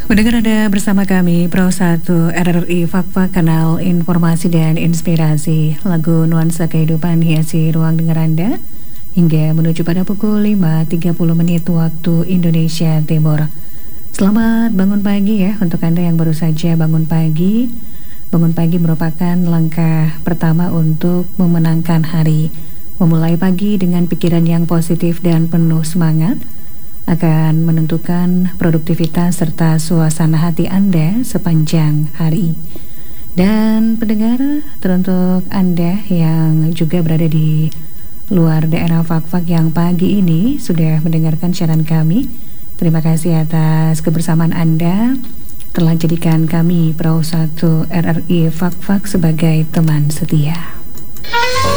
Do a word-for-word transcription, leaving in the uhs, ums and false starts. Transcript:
Mendengar Anda bersama kami Pro satu R R I Fak-Fak, kanal informasi dan inspirasi. Lagu nuansa kehidupan hiasi ruang dengar Anda hingga menuju pada pukul lima tiga puluh menit waktu Indonesia Timur. Selamat bangun pagi ya untuk Anda yang baru saja bangun pagi. Bangun pagi merupakan langkah pertama untuk memenangkan hari. Memulai pagi dengan pikiran yang positif dan penuh semangat akan menentukan produktivitas serta suasana hati Anda sepanjang hari. Dan pendengar, teruntuk Anda yang juga berada di luar daerah Fak-Fak yang pagi ini sudah mendengarkan siaran kami, terima kasih atas kebersamaan Anda telah jadikan kami Pro satu R R I Fak-Fak sebagai teman setia.